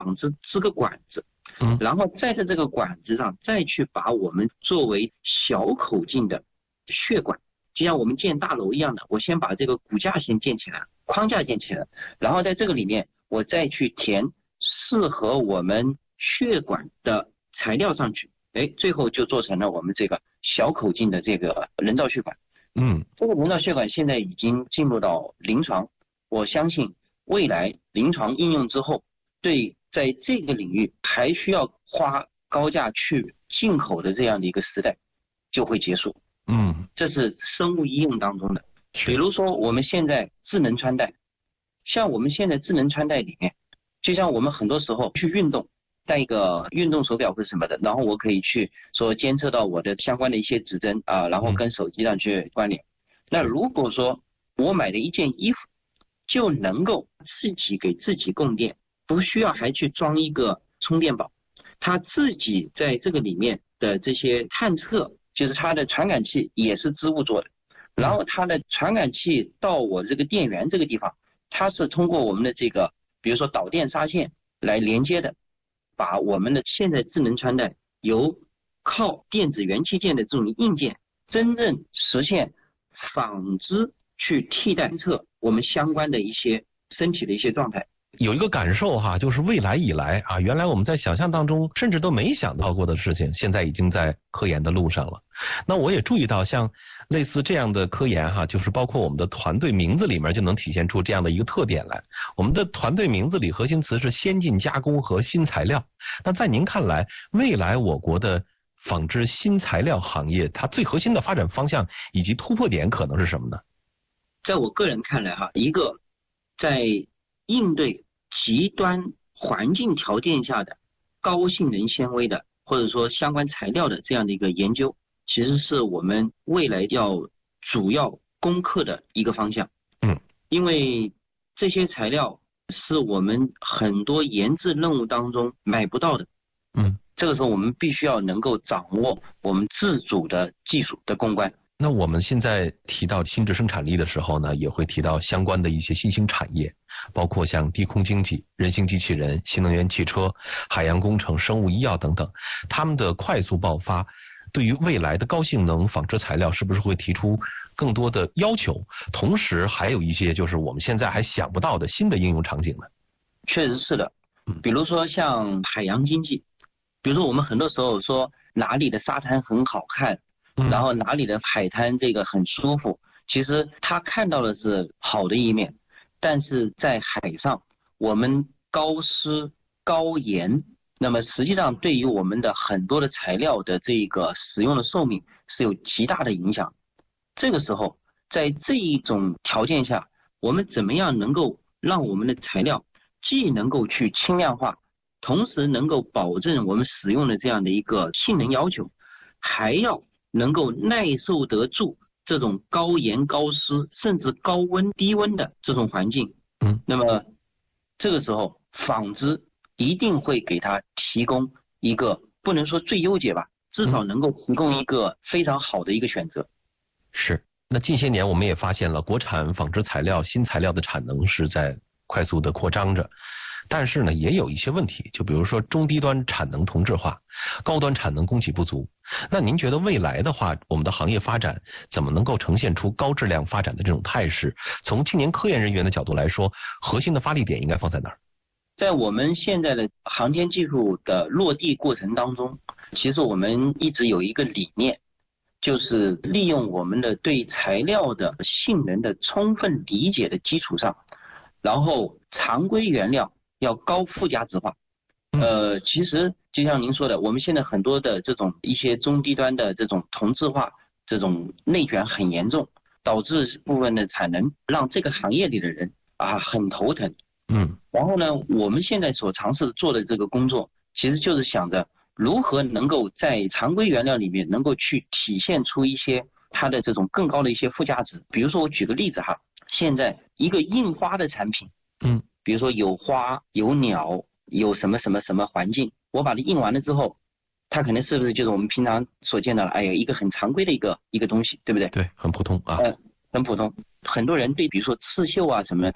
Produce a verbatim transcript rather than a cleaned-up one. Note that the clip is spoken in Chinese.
纺织织个管子， 嗯， 然后再在这个管子上再去把我们作为小口径的血管，就像我们建大楼一样的，我先把这个骨架先建起来，框架建起来，然后在这个里面我再去填适合我们血管的材料上去，哎，最后就做成了我们这个小口径的这个人造血管。 嗯， 这个人造血管现在已经进入到临床，我相信未来临床应用之后，对在这个领域还需要花高价去进口的这样的一个时代就会结束。 嗯， 这是生物医用当中的，比如说我们现在智能穿戴，像我们现在智能穿戴里面，就像我们很多时候去运动，带一个运动手表或者什么的，然后我可以去说监测到我的相关的一些指针啊，然后跟手机上去关联。那如果说我买的一件衣服就能够自己给自己供电，不需要还去装一个充电宝，它自己在这个里面的这些探测，就是它的传感器也是织物做的，然后它的传感器到我这个电源这个地方，它是通过我们的这个比如说导电纱线来连接的，把我们的现在智能穿戴由靠电子元器件的这种硬件，真正实现纺织去替代测我们相关的一些身体的一些状态。 有一个感受哈，就是未来以来啊，原来我们在想象当中甚至都没想到过的事情，现在已经在科研的路上了。那我也注意到，像类似这样的科研哈，就是包括我们的团队名字里面就能体现出这样的一个特点来。我们的团队名字里核心词是先进加工和新材料。那在您看来，未来我国的纺织新材料行业，它最核心的发展方向以及突破点可能是什么呢？ 在我个人看来哈，一个在应对极端环境条件下的高性能纤维的或者说相关材料的这样的一个研究，其实是我们未来要主要攻克的一个方向。 嗯， 因为这些材料是我们很多研制任务当中买不到的。 嗯， 这个时候我们必须要能够掌握我们自主的技术的攻关。 那我们现在提到新质生产力的时候呢，也会提到相关的一些新兴产业，包括像低空经济、人形机器人、新能源汽车、海洋工程、生物医药等等，它们的快速爆发，对于未来的高性能纺织材料是不是会提出更多的要求？同时还有一些就是我们现在还想不到的新的应用场景呢？ 确实是的，比如说像海洋经济，比如说我们很多时候说哪里的沙滩很好看，然后哪里的海滩这个很舒服，其实他看到的是好的一面，但是在海上我们高湿高盐，那么实际上对于我们的很多的材料的这个使用的寿命是有极大的影响。这个时候在这一种条件下，我们怎么样能够让我们的材料既能够去轻量化，同时能够保证我们使用的这样的一个性能要求，还要能够耐受得住这种高盐高湿甚至高温低温的这种环境。 嗯， 那么这个时候纺织一定会给它提供一个不能说最优解吧，至少能够提供一个非常好的一个选择。 是。那近些年我们也发现了，国产纺织材料新材料的产能是在快速的扩张着，但是呢也有一些问题，就比如说中低端产能同质化，高端产能供给不足。那您觉得未来的话，我们的行业发展怎么能够呈现出高质量发展的这种态势？从青年科研人员的角度来说，核心的发力点应该放在哪儿？ 在我们现在的航天技术的落地过程当中，其实我们一直有一个理念，就是利用我们的对材料的性能的充分理解的基础上，然后常规原料要高附加值化。呃，其实就像您说的，我们现在很多的这种一些中低端的这种同质化，这种内卷很严重，导致部分的产能让这个行业里的人啊很头疼。 嗯， 然后呢，我们现在所尝试做的这个工作，其实就是想着如何能够在常规原料里面能够去体现出一些它的这种更高的一些附加值。比如说我举个例子哈，现在一个印花的产品， 嗯， 比如说有花有鸟有什么什么什么环境，我把它印完了之后，它可能是不是就是我们平常所见到的，哎呀，一个很常规的一个一个东西，对不对？ 对，很普通啊。 呃，很普通。很多人对比如说刺绣啊什么的，